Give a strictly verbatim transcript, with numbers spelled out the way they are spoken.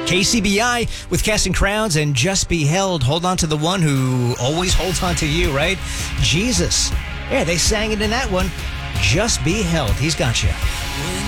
K C B I with Casting Crowns and Just Be Held. Hold on to the one who always holds on to you, right? Jesus. Yeah, they sang it in that one. Just Be Held. He's got you.